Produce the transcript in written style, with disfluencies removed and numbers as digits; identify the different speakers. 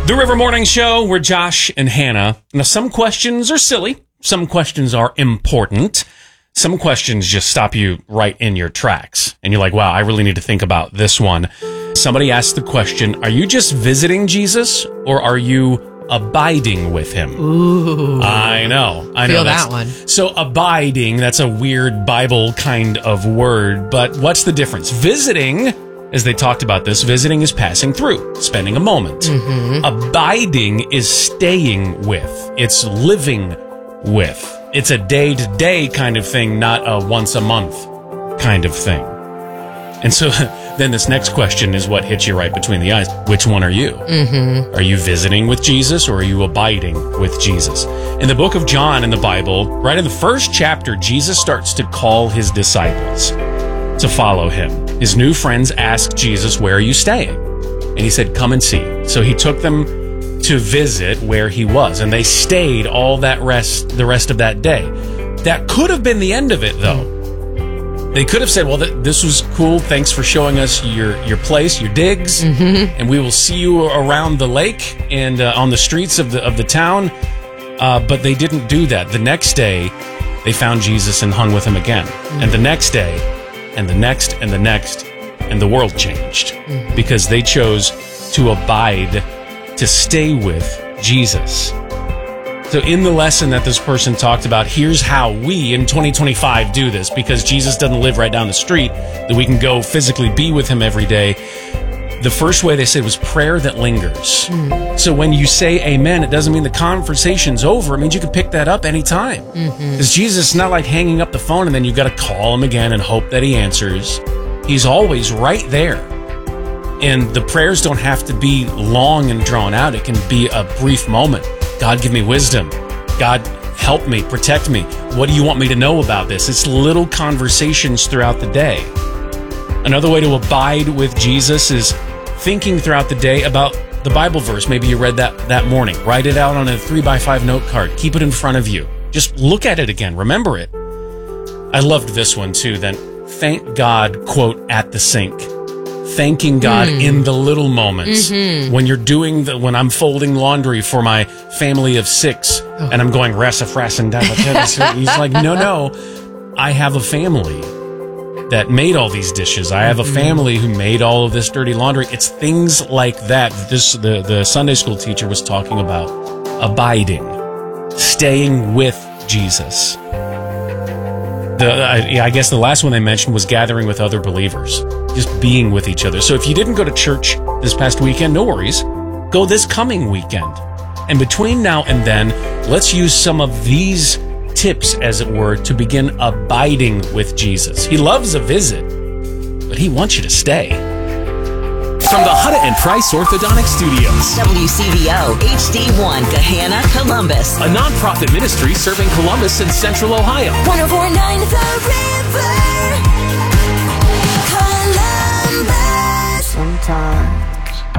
Speaker 1: The River Morning Show, we're Josh and Hannah. Now, some questions are silly. Some questions are important. Some questions just stop you right in your tracks. And you're like, wow, I really need to think about this one. Somebody asked the question, are you just visiting Jesus or are you abiding with him?
Speaker 2: Ooh.
Speaker 1: I know.
Speaker 2: Feel that one.
Speaker 1: So abiding, that's a weird Bible kind of word. But what's the difference? Visiting, as they talked about this, visiting is passing through, spending a moment. Mm-hmm. Abiding is staying with. It's living with. It's a day-to-day kind of thing, not a once-a-month kind of thing. And so then this next question is what hits you right between the eyes. Which one are you? Mm-hmm. Are you visiting with Jesus or are you abiding with Jesus? In the book of John in the Bible, right in the first chapter, Jesus starts to call his disciples to follow him. His new friends asked Jesus, where are you staying? And he said, come and see. So he took them to visit where he was, and they stayed all the rest of that day. That could have been the end of it, though. They could have said, well, this was cool. Thanks for showing us your place, your digs, and we will see you around the lake and on the streets of the town. But they didn't do that. The next day, they found Jesus and hung with him again. And the next day, and the next, and the next, and the world changed because they chose to abide, to stay with Jesus. So in the lesson that this person talked about, here's how we in 2025 do this, because Jesus doesn't live right down the street that we can go physically be with him every day. The first way they said was prayer that lingers. So when you say amen, it doesn't mean the conversation's over. It means you can pick that up anytime. Because Jesus is not like hanging up the phone and then you've got to call him again and hope that he answers. He's always right there. And the prayers don't have to be long and drawn out. It can be a brief moment. God, give me wisdom. God, help me, protect me. What do you want me to know about this? It's little conversations throughout the day. Another way to abide with Jesus is thinking throughout the day about the Bible verse. Maybe you read that morning. Write it out on a 3x5 note card. Keep it in front of you. Just look at it again. Remember it. I loved this one too. Then thank God, quote, at the sink. Thanking God in the little moments. When you're when I'm folding laundry for my family of 6 and I'm going rassafrassin down the tennis. He's like, no, I have a family that made all these dishes. I have a family who made all of this dirty laundry. It's things like that. The Sunday school teacher was talking about abiding, staying with Jesus. I guess the last one they mentioned was gathering with other believers, just being with each other. So if you didn't go to church this past weekend, no worries. Go this coming weekend. And between now and then, let's use some of these tips, as it were, to begin abiding with Jesus. He loves a visit, but he wants you to stay.
Speaker 3: From the Hutta and Price Orthodontic Studios,
Speaker 4: WCVO HD1 Gahanna, Columbus,
Speaker 3: a nonprofit ministry serving Columbus and Central Ohio.
Speaker 4: 104.9 The River, Columbus.
Speaker 5: Sometimes